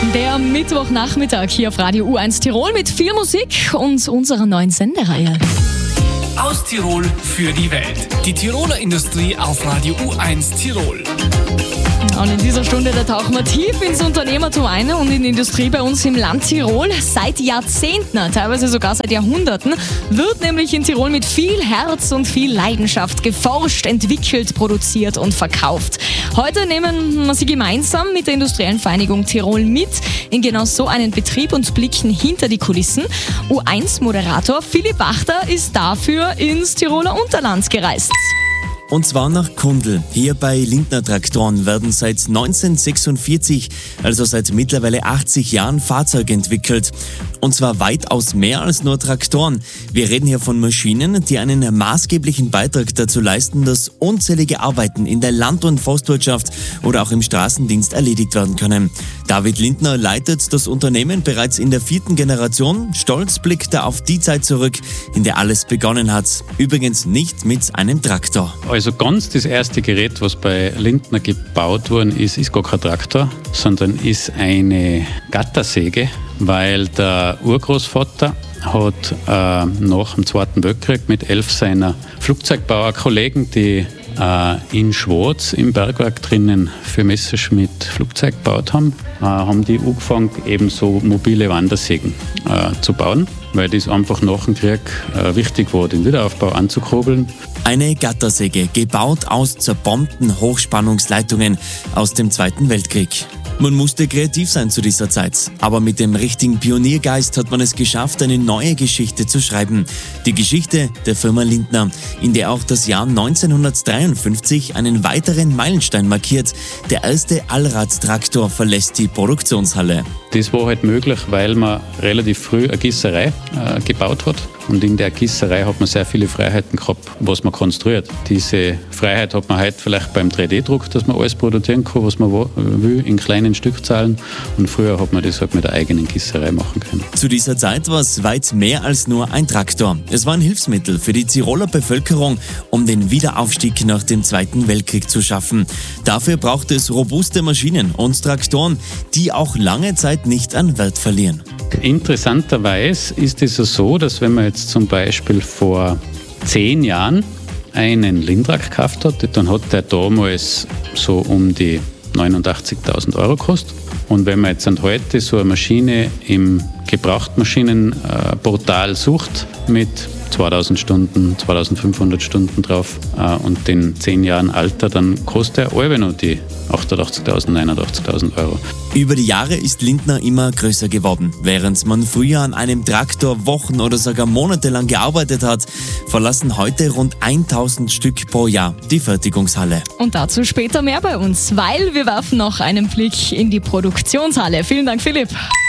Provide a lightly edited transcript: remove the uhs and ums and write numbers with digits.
Der Mittwochnachmittag hier auf Radio U1 Tirol mit viel Musik und unserer neuen Sendereihe. Aus Tirol für die Welt. Die Tiroler Industrie auf Radio U1 Tirol. Und in dieser Stunde, da tauchen wir tief ins Unternehmertum ein und in die Industrie bei uns im Land Tirol. Seit Jahrzehnten, teilweise sogar seit Jahrhunderten, wird nämlich in Tirol mit viel Herz und viel Leidenschaft geforscht, entwickelt, produziert und verkauft. Heute nehmen wir Sie gemeinsam mit der Industriellen Vereinigung Tirol mit in genau so einen Betrieb und blicken hinter die Kulissen. U1-Moderator Philipp Wachter ist dafür ins Tiroler Unterland gereist. Und zwar nach Kundl. Hier bei Lindner Traktoren werden seit 1946, also seit mittlerweile 80 Jahren, Fahrzeuge entwickelt. Und zwar weitaus mehr als nur Traktoren. Wir reden hier von Maschinen, die einen maßgeblichen Beitrag dazu leisten, dass unzählige Arbeiten in der Land- und Forstwirtschaft oder auch im Straßendienst erledigt werden können. David Lindner leitet das Unternehmen bereits in der 4. Generation. Stolz blickt er auf die Zeit zurück, in der alles begonnen hat. Übrigens nicht mit einem Traktor. Also ganz das erste Gerät, was bei Lindner gebaut worden ist gar kein Traktor, sondern ist eine Gattersäge, weil der Urgroßvater hat nach dem Zweiten Weltkrieg mit 11 seiner Flugzeugbauerkollegen, die in Schwarz im Bergwerk drinnen für Messerschmitt Flugzeug gebaut haben die angefangen, eben so mobile Wandersägen zu bauen, weil das einfach nach dem Krieg wichtig war, den Wiederaufbau anzukurbeln. Eine Gattersäge, gebaut aus zerbombten Hochspannungsleitungen aus dem Zweiten Weltkrieg. Man musste kreativ sein zu dieser Zeit, aber mit dem richtigen Pioniergeist hat man es geschafft, eine neue Geschichte zu schreiben. Die Geschichte der Firma Lindner, in der auch das Jahr 1953 einen weiteren Meilenstein markiert. Der erste Allradtraktor verlässt die Produktionshalle. Das war halt möglich, weil man relativ früh eine Gießerei gebaut hat. Und in der Gießerei hat man sehr viele Freiheiten gehabt, was man konstruiert. Diese Freiheit hat man heute vielleicht beim 3D-Druck, dass man alles produzieren kann, was man will, in kleinen Stückzahlen. Und früher hat man das halt mit der eigenen Gießerei machen können. Zu dieser Zeit war es weit mehr als nur ein Traktor. Es war ein Hilfsmittel für die Tiroler Bevölkerung, um den Wiederaufstieg nach dem Zweiten Weltkrieg zu schaffen. Dafür braucht es robuste Maschinen und Traktoren, die auch lange Zeit nicht an Wert verlieren. Interessanterweise ist es so, dass wenn man jetzt zum Beispiel vor 10 Jahren einen Lindrak gekauft hat, dann hat der damals so um die 89.000 Euro gekostet. Und wenn man jetzt heute so eine Maschine im Gebrauchtmaschinenportal sucht mit 2000 Stunden, 2500 Stunden drauf und den 10 Jahren Alter, dann kostet er alle noch die 88.000, 89.000 Euro. Über die Jahre ist Lindner immer größer geworden. Während man früher an einem Traktor Wochen oder sogar monatelang gearbeitet hat, verlassen heute rund 1000 Stück pro Jahr die Fertigungshalle. Und dazu später mehr bei uns, weil wir werfen noch einen Blick in die Produktionshalle. Vielen Dank, Philipp.